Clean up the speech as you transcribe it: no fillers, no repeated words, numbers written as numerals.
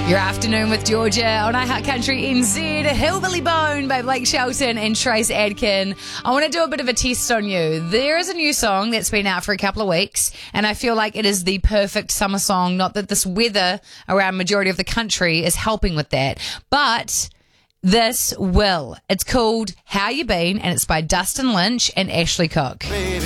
Your afternoon with Georgia on iHeart Country NZ, Hillbilly Bone by Blake Shelton and Trace Adkin. I want to do a bit of a test on you. There is a new song that's been out for a couple of weeks, and I feel like it is the perfect summer song. Not that this weather around majority of the country is helping with that, but this will. It's called How You Been, and it's by Dustin Lynch and Ashley Cook.